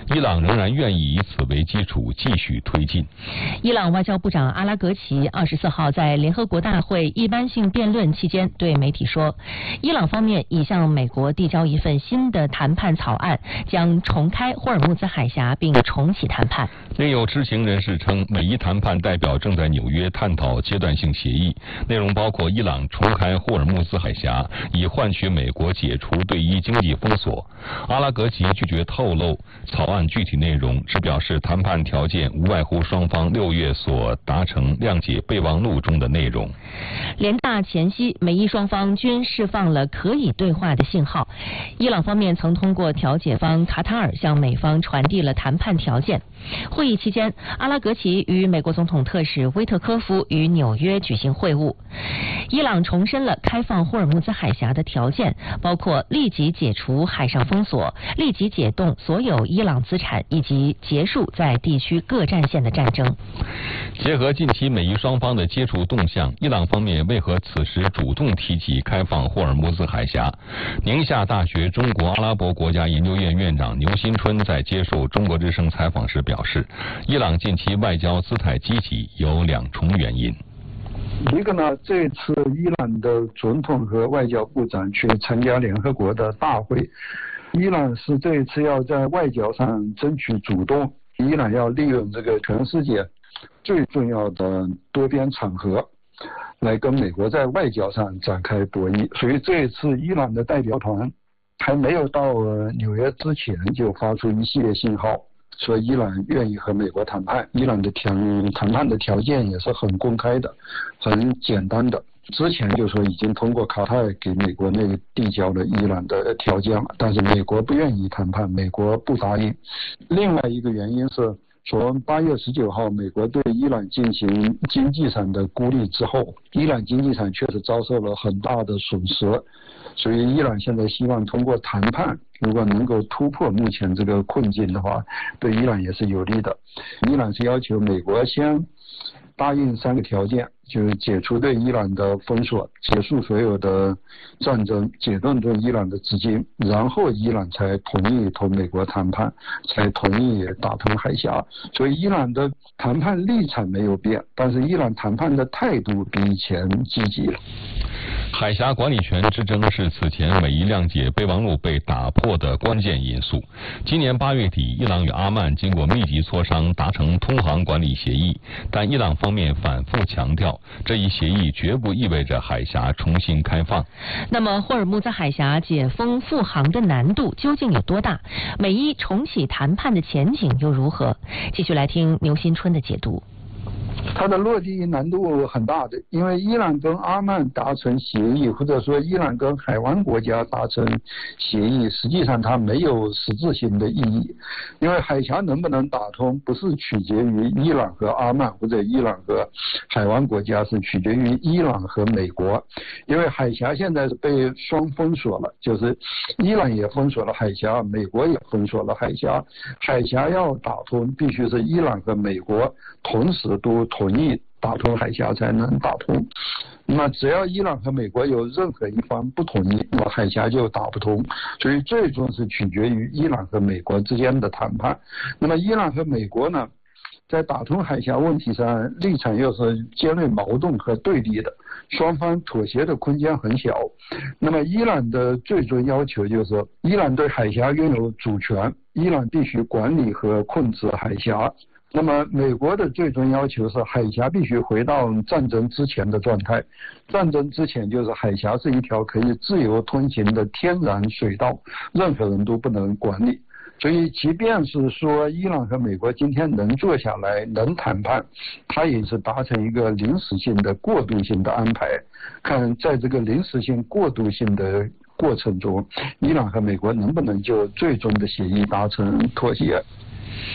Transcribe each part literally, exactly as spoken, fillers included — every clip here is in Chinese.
伊朗仍然愿意以此为基础继续推进。 伊朗外交部长阿拉格齐二十四号在联合国大会一般性辩论期间对媒体说，伊朗方面已向美国递交一份新的谈判草案，将重开霍尔木兹海峡并重启谈判。 另有知情人士称，美伊谈判代表正在纽约探讨阶段性协议，内容包括伊朗重开霍尔木兹海峡，以换取美国解除对伊经济封锁。阿拉格齐拒绝透露草案具体内容，只表示谈判条件无外乎双方六月所达成谅解备忘录中的内容。 联大前夕，美伊双方均释放了可以对话的信号。伊朗方面曾通过调解方卡塔尔向美方传递了谈判条件。会议期间，阿拉格齐与美国总统特使威特科夫于纽约举行会晤。伊朗重申了开放霍尔木兹海峡的条件，包括立即解除海上封锁、立即解冻所有伊朗资产，以及结束在地区各战线的战争。 结合近期美伊双方的接触动向，伊朗方面为何此时主动提起开放霍尔木兹海峡？宁夏大学中国阿拉伯国家研究院院长牛新春在接受中国之声采访时表示，伊朗近期外交姿态积极有两重原因。 一个呢，这次伊朗的总统和外交部长去参加联合国的大会，伊朗是这一次要在外交上争取主动，伊朗要利用这个全世界最重要的多边场合来跟美国在外交上展开博弈，所以这一次伊朗的代表团还没有到纽约之前就发出一系列信号，说伊朗愿意和美国谈判。伊朗的谈谈判的条件也是很公开的，很简单的。之前就说已经通过卡塔尔给美国那个递交了伊朗的条件了，但是美国不愿意谈判，美国不答应。另外一个原因是，从八月十九号美国对伊朗进行经济上的孤立之后，伊朗经济上确实遭受了很大的损失，所以伊朗现在希望通过谈判，如果能够突破目前这个困境的话，对伊朗也是有利的。伊朗是要求美国先答应三个条件，就是解除对伊朗的封锁，结束所有的战争，解冻对伊朗的资金，然后伊朗才同意同美国谈判，才同意打通海峡。所以伊朗的谈判立场没有变，但是伊朗谈判的态度比以前积极了。 海峡管理权之争是此前美伊谅解备忘录被打破的关键因素。今年八月底，伊朗与阿曼经过密集磋商达成通航管理协议，但伊朗方面反复强调，这一协议绝不意味着海峡重新开放。 那么，霍尔木兹海峡解封复航的难度究竟有多大？美伊重启谈判的前景又如何？继续来听牛新春的解读。 它的落地难度很大的，因为伊朗跟阿曼达成协议，或者说伊朗跟海湾国家达成协议，实际上它没有实质性的意义。因为海峡能不能打通，不是取决于伊朗和阿曼或者伊朗和海湾国家，是取决于伊朗和美国。因为海峡现在是被双封锁了，就是伊朗也封锁了海峡，美国也封锁了海峡。海峡要打通，必须是伊朗和美国同时都同意打通海峡才能打通。那么只要伊朗和美国有任何一方不同意，那么海峡就打不通。所以最终是取决于伊朗和美国之间的谈判。那么伊朗和美国呢，在打通海峡问题上立场又是尖锐矛盾和对立的，双方妥协的空间很小。那么伊朗的最终要求就是伊朗对海峡拥有主权，伊朗必须管理和控制海峡。那么美国的最终要求是海峡必须回到战争之前的状态，战争之前就是海峡是一条可以自由通行的天然水道，任何人都不能管理。所以即便是说伊朗和美国今天能坐下来能谈判，它也是达成一个临时性的过渡性的安排，看在这个临时性过渡性的过程中，伊朗和美国能不能就最终的协议达成妥协。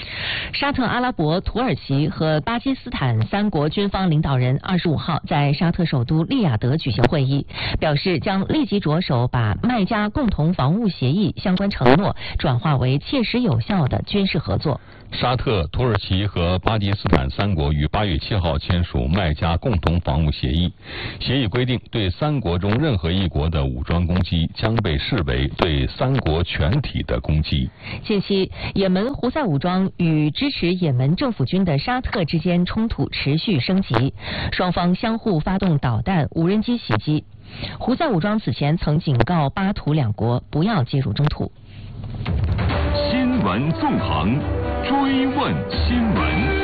沙特阿拉伯、土耳其和巴基斯坦三国军方领导人二十五号在沙特首都利雅得举行会议，表示将立即着手把麦加共同防务协议相关承诺转化为切实有效的军事合作。 沙特、土耳其和巴基斯坦三国于八月七号签署麦加共同防务协议。协议规定，对三国中任何一国的武装攻击将被视为对三国全体的攻击。 近期，也门胡塞武装与支持也门政府军的沙特之间冲突持续升级，双方相互发动导弹、无人机袭击。胡塞武装此前曾警告巴土两国不要介入中土。 新闻纵横，追问新闻。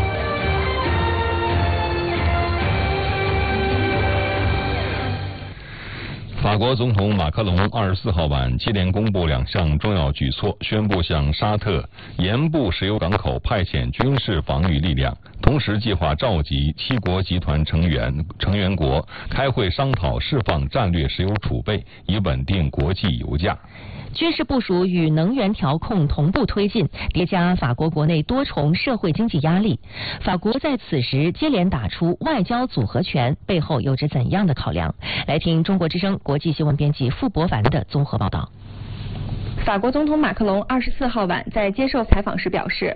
法国总统马克龙二十四号晚接连公布两项重要举措，宣布向沙特盐布石油港口派遣军事防御力量，同时计划召集七国集团成员成员国开会商讨释放战略石油储备，以稳定国际油价。 军事部署与能源调控同步推进，叠加法国国内多重社会经济压力，法国在此时接连打出外交组合拳，背后有着怎样的考量？来听中国之声国际新闻编辑傅博凡的综合报道。 法国总统马克龙二十四号晚在接受采访时表示，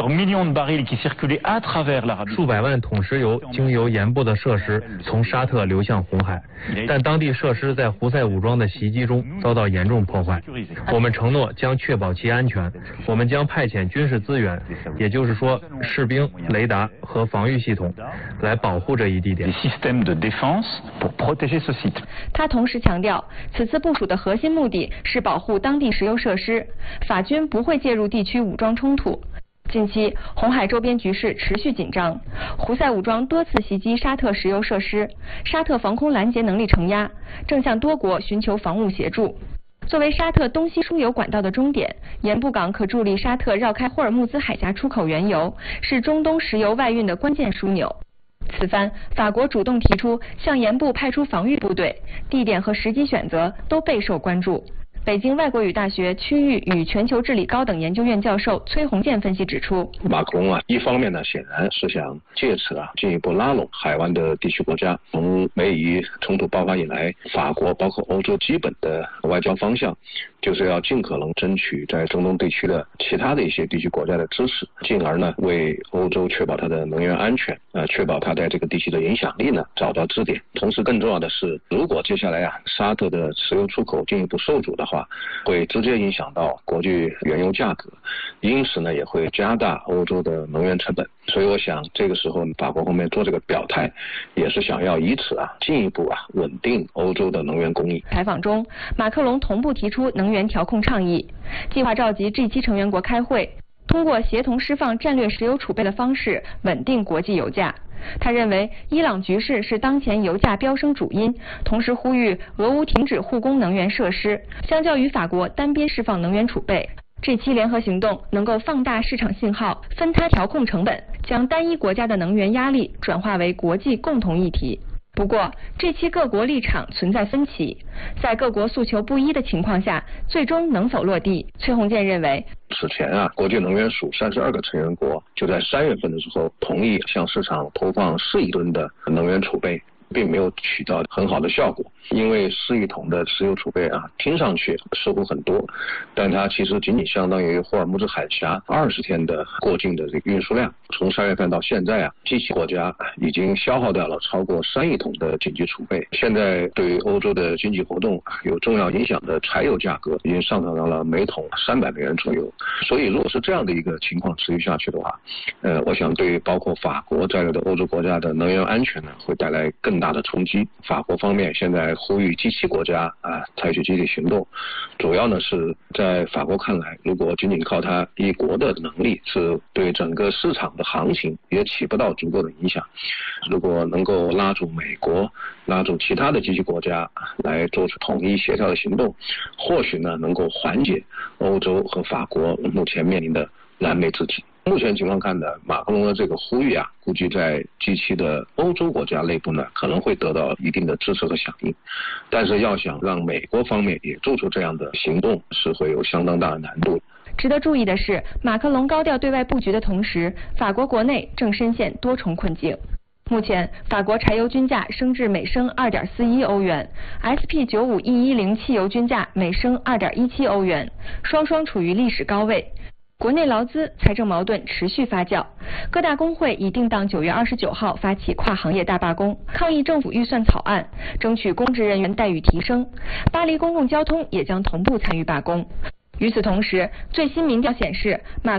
数百万桶石油经由盐布的设施从沙特流向红海，但当地设施在胡塞武装的袭击中遭到严重破坏。我们承诺将确保其安全，我们将派遣军事资源，也就是说士兵、雷达和防御系统，来保护这一地点。 他同时强调，此次部署的核心目的是保护当地石油设施，法军不会介入地区武装冲突。近期，红海周边局势持续紧张，胡塞武装多次袭击沙特石油设施，沙特防空拦截能力承压，正向多国寻求防务协助。作为沙特东西输油管道的终点，盐布港可助力沙特绕开霍尔木兹海峡出口原油，是中东石油外运的关键枢纽。此番，法国主动提出向盐布派出防御部队，地点和时机选择都备受关注。北京外国语大学区域与全球治理高等研究院教授崔洪建分析指出， 马克龙啊，一方面呢，显然是想借此啊进一步拉拢海湾的地区国家。从美以冲突爆发以来，法国包括欧洲基本的外交方向，就是要尽可能争取在中东地区的其他的一些地区国家的支持，进而呢为欧洲确保它的能源安全，呃，确保它在这个地区的影响力呢找到支点。同时，更重要的是，如果接下来啊沙特的石油出口进一步受阻的话，会直接影响到国际原油价格，因此呢也会加大欧洲的能源成本。所以我想这个时候法国方面做这个表态，也是想要以此啊进一步啊稳定欧洲的能源供应。 采访中，马克龙同步提出能源调控倡议，计划召集 G 七 成员国开会，通过协同释放战略石油储备的方式稳定国际油价。他认为伊朗局势是当前油价飙升主因，同时呼吁俄乌停止护工能源设施。相较于法国单边释放能源储备，G 七 联合行动能够放大市场信号，分摊调控成本，将单一国家的能源压力转化为国际共同议题。不过，这期各国立场存在分歧，在各国诉求不一的情况下，最终能否落地？崔洪建认为， 此前啊，国际能源署三十二个成员国就在三月份的时候同意向市场投放四亿吨的能源储备，并没有起到很好的效果。因为四亿桶的石油储备啊，听上去似乎很多，但它其实仅仅相当于霍尔木兹海峡二十天的过境的这个运输量。从三月份到现在啊，G 七国家已经消耗掉了超过三亿桶的紧急储备。现在对于欧洲的经济活动有重要影响的柴油价格已经上涨到了每桶三百美元左右。所以如果是这样的一个情况持续下去的话，呃，我想对包括法国在内的欧洲国家的能源安全呢，会带来更大的冲击。法国方面现在呼吁 G 七国家啊采取集体行动，主要呢是在法国看来，如果仅仅靠它一国的能力，是对整个市场的行情也起不到足够的影响。如果能够拉住美国，拉住其他的G 七国家来做出统一协调的行动，或许呢能够缓解欧洲和法国目前面临的燃眉之急。目前情况看呢，马克龙的这个呼吁啊，估计在 G 七 的欧洲国家内部呢，可能会得到一定的支持和响应。但是要想让美国方面也做出这样的行动，是会有相当大的难度。 值得注意的是，马克龙高调对外布局的同时，法国国内正深陷多重困境。目前，法国柴油均价升至每升 二点四一欧元 ，S P 九五 一一零 汽油均价每升 二点一七欧元，双双处于历史高位。国内劳资、财政矛盾持续发酵，各大工会已定档九月二十九号发起跨行业大罢工，抗议政府预算草案，争取公职人员待遇提升。巴黎公共交通也将同步参与罢工。与此同时，最新民调显示，马